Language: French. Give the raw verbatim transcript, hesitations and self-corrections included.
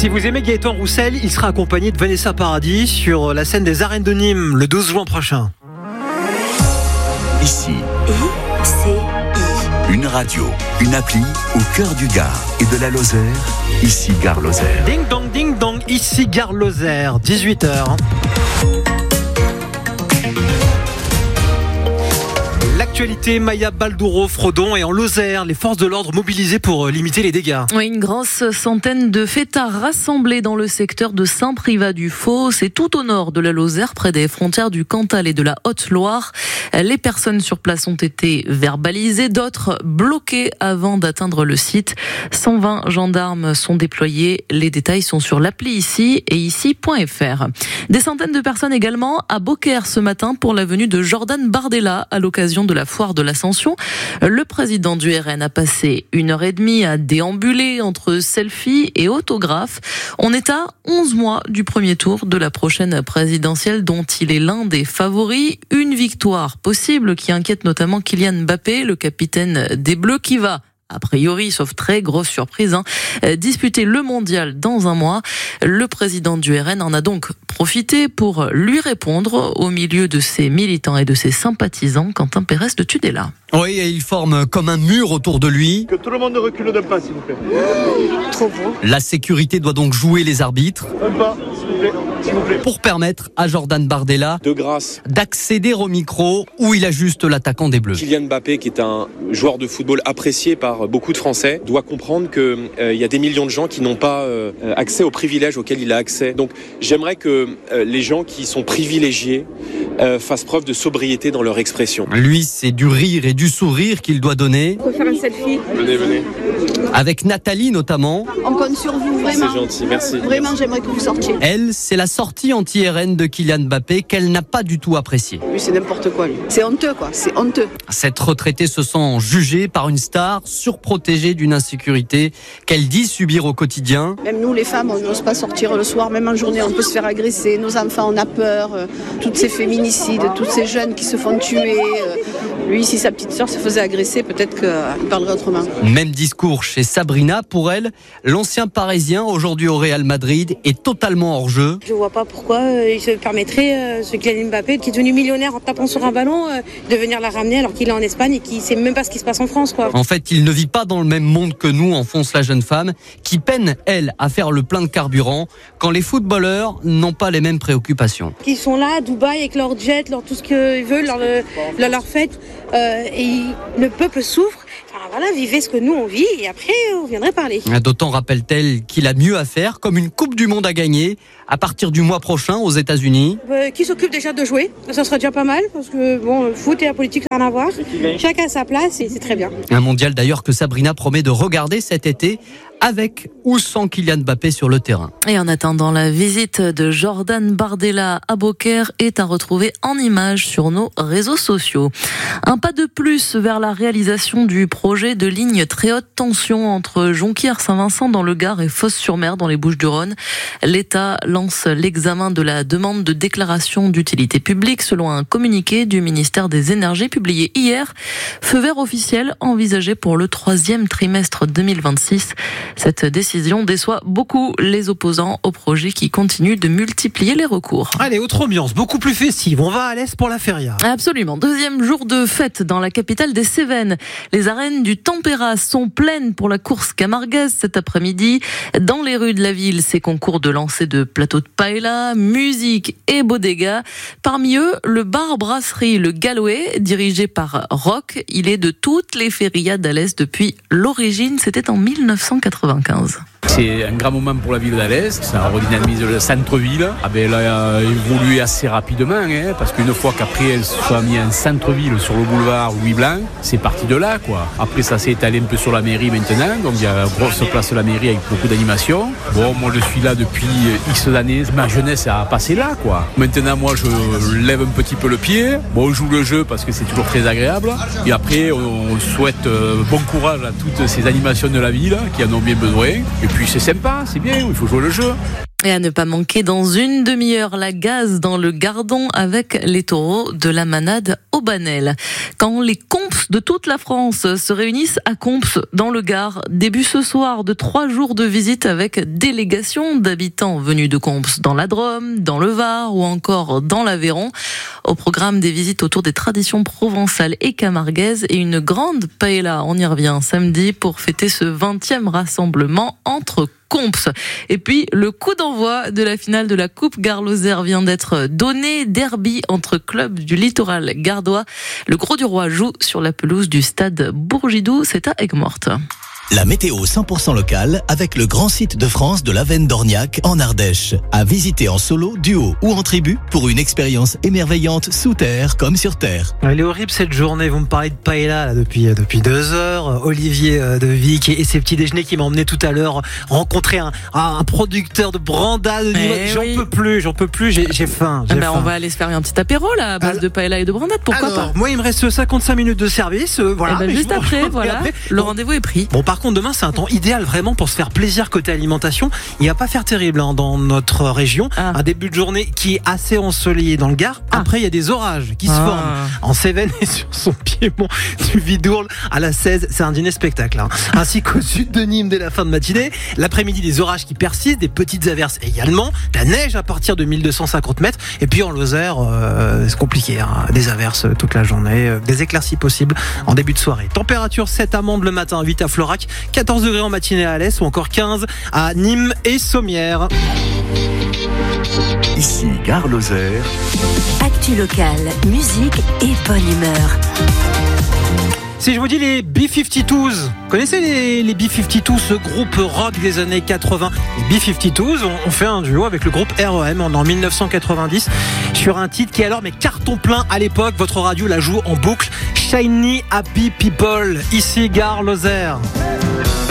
Si vous aimez Gaëtan Roussel, il sera accompagné de Vanessa Paradis sur la scène des Arènes de Nîmes le douze juin prochain. Ici, I C I. une radio, une appli au cœur du Gard et de la Lozère. Ici Gare Lozère. Ding dong, ding dong, ici Gare Lozère, dix-huit heures. L'actualité, Maya Baldouro, Frodon et en Lozère, les forces de l'ordre mobilisées pour limiter les dégâts. Oui, une grosse centaine de fêtards rassemblés dans le secteur de Saint-Privat-du-Faux. C'est tout au nord de la Lozère, près des frontières du Cantal et de la Haute-Loire. Les personnes sur place ont été verbalisées, d'autres bloquées avant d'atteindre le site. cent vingt gendarmes sont déployés. Les détails sont sur l'appli ici et ici point f r. Des centaines de personnes également à Beaucaire ce matin pour la venue de Jordan Bardella à l'occasion de la foire de l'Ascension. Le président du R N a passé une heure et demie à déambuler entre selfies et autographes. On est à onze mois du premier tour de la prochaine présidentielle dont il est l'un des favoris. Une victoire possible qui inquiète notamment Kylian Mbappé, le capitaine des Bleus, qui va a priori, sauf très grosse surprise, hein, disputer le mondial dans un mois. Le président du R N en a donc profité pour lui répondre au milieu de ses militants et de ses sympathisants. Quentin Pérez de Tudela. Oui, et il forme comme un mur autour de lui. Que tout le monde recule d'un pas, s'il vous plaît. Trop beau. La sécurité doit donc jouer les arbitres. Un pas, s'il vous plaît. S'il vous plaît. Pour permettre à Jordan Bardella de grâce d'accéder au micro où il ajuste l'attaquant des Bleus. Kylian Mbappé, qui est un joueur de football apprécié par beaucoup de Français, doit comprendre qu'il euh, y a des millions de gens qui n'ont pas euh, accès aux privilèges auxquels il a accès. Donc j'aimerais que euh, les gens qui sont privilégiés euh, fassent preuve de sobriété dans leur expression. Lui, c'est du rire et du sourire qu'il doit donner. On peut faire un selfie. Venez, venez. Avec Nathalie notamment. On compte sur vous, vraiment. C'est gentil, merci. Vraiment, j'aimerais que vous sortiez. Elle, c'est la sortie anti-R N de Kylian Mbappé qu'elle n'a pas du tout appréciée. Lui, c'est n'importe quoi, lui. C'est honteux, quoi. C'est honteux. Cette retraitée se sent jugée par une star surprotégée d'une insécurité qu'elle dit subir au quotidien. Même nous, les femmes, on n'ose pas sortir le soir. Même en journée, on peut se faire agresser. Nos enfants, on a peur. Euh, toutes ces féminicides, tous ces jeunes qui se font tuer. Euh, lui, si sa petite sœur se faisait agresser, peut-être qu'il euh, parlerait autrement. Même discours chez Sabrina. Pour elle, l'ancien Parisien, aujourd'hui au Real Madrid, est totalement hors jeu. Je vois pas pourquoi euh, il se permettrait, euh, ce Kylian Mbappé, qui est devenu millionnaire en tapant sur un ballon, euh, de venir la ramener alors qu'il est en Espagne et qu'il sait même pas ce qui se passe en France, quoi. En fait, il ne vit pas dans le même monde que nous, enfonce la jeune femme, qui peine, elle, à faire le plein de carburant, quand les footballeurs n'ont pas les mêmes préoccupations. Qui sont là à Dubaï avec leur jet, leur tout ce qu'ils veulent, leur, leur, leur fête, euh, et le peuple souffre. Enfin, voilà, vivez ce que nous on vit et après on viendrait parler. D'autant rappelle-t-elle qu'il a mieux à faire, comme une Coupe du Monde à gagner à partir du mois prochain aux États-Unis. Euh, qui s'occupe déjà de jouer, ça serait déjà pas mal parce que bon, le foot et la politique ça n'a rien à voir. Chacun a sa place et c'est très bien. Un mondial d'ailleurs que Sabrina promet de regarder cet été avec ou sans Kylian Mbappé sur le terrain. Et en attendant, la visite de Jordan Bardella à Beaucaire est à retrouver en images sur nos réseaux sociaux. Un pas de plus vers la réalisation du projet de ligne très haute tension entre Jonquière-Saint-Vincent dans le Gard et Fos-sur-Mer dans les Bouches-du-Rhône. L'État lance l'examen de la demande de déclaration d'utilité publique selon un communiqué du ministère des Énergies publié hier. Feu vert officiel envisagé pour le troisième trimestre deux mille vingt-six. Cette décision déçoit beaucoup les opposants au projet qui continuent de multiplier les recours. Allez, autre ambiance, beaucoup plus festive. On va à l'Est pour la feria. Absolument. Deuxième jour de fête dans la capitale des Cévennes. Les arènes du Tempéra sont pleines pour la course camarguaise cet après-midi. Dans les rues de la ville, ces concours de lancer de plateaux de paella, musique et bodega. Parmi eux, le bar brasserie Le Galway, dirigé par Roch. Il est de toutes les fériades à l'Est depuis l'origine. C'était en mille neuf cent quatre-vingt-quinze. C'est un grand moment pour la ville d'Alès, ça redynamise le centre-ville. Ah ben, elle a évolué assez rapidement, hein, parce qu'une fois qu'après elle soit mise en centre-ville sur le boulevard Louis Blanc, c'est parti de là, quoi. Après ça s'est étalé un peu sur la mairie maintenant, donc il y a une grosse place de la mairie avec beaucoup d'animation. Bon, moi je suis là depuis X années, ma jeunesse a passé là, quoi. Maintenant moi je lève un petit peu le pied, bon on joue le jeu parce que c'est toujours très agréable, et après on souhaite bon courage à toutes ces animations de la ville qui en ont bien besoin. Et puis c'est sympa, c'est bien, il faut jouer le jeu. Et à ne pas manquer dans une demi-heure, la gaz dans le Gardon avec les taureaux de la Manade au Banel. Quand les comps de toute la France se réunissent à Comps dans le Gard, début ce soir de trois jours de visite avec délégation d'habitants venus de Comps dans la Drôme, dans le Var ou encore dans l'Aveyron. Au programme des visites autour des traditions provençales et camarguaises et une grande paella, on y revient samedi pour fêter ce vingtième rassemblement entre Comps. Et puis, le coup d'envoi de la finale de la Coupe Gard-Lozère vient d'être donné. Derby entre clubs du littoral gardois. Le Gros du Roi joue sur la pelouse du stade Bourgidou. C'est à Aigues-Mortes. La météo cent pour cent locale avec le grand site de France de l'Avenne d'Orniac en Ardèche. À visiter en solo, duo ou en tribu pour une expérience émerveillante sous terre comme sur terre. Elle est horrible cette journée. Vous me parlez de paella là, depuis, depuis deux heures. Olivier de Vic et ses petits déjeuners qui m'a emmené tout à l'heure rencontrer un, un producteur de branda de Eh J'en oui. peux plus, j'en peux plus, j'ai, j'ai faim. J'ai Ah bah, faim. on va aller se faire un petit apéro là, à base Alors, de paella et de brandade, pourquoi Alors, pas. moi il me reste cinquante-cinq minutes de service. Euh, voilà. Et bah, Mais juste je vous après, rejoindrai voilà, après. le Bon, rendez-vous est pris. Bon, par contre, demain, c'est un temps idéal vraiment pour se faire plaisir côté alimentation. Il va pas faire terrible hein, dans notre région. Ah. Un début de journée qui est assez ensoleillé dans le Gard. Ah. Après, il y a des orages qui se Ah. forment en Cévennes et sur son piémont du Vidourle à la seize. C'est un dîner spectacle. Hein. Ainsi qu'au sud de Nîmes dès la fin de matinée. L'après-midi, des orages qui persistent, des petites averses également. La neige à partir de mille deux cent cinquante mètres. Et puis en Lozère, euh, c'est compliqué. Hein. Des averses toute la journée. Euh, des éclaircies possibles en début de soirée. Température sept à Mende le matin, huit à Florac, quatorze degrés en matinée à Alès ou encore quinze à Nîmes et Sommières. Ici Gard-Lozère. Actu locale, musique et bonne humeur. Si je vous dis les B cinquante-deux, vous connaissez les, les B cinquante-deux, ce groupe rock des années quatre-vingts. Les B cinquante-deux ont, ont fait un duo avec le groupe R E M en mille neuf cent quatre-vingt-dix sur un titre qui est alors mais carton plein à l'époque. Votre radio la joue en boucle. Shiny Happy People, ici Gard-Lozère.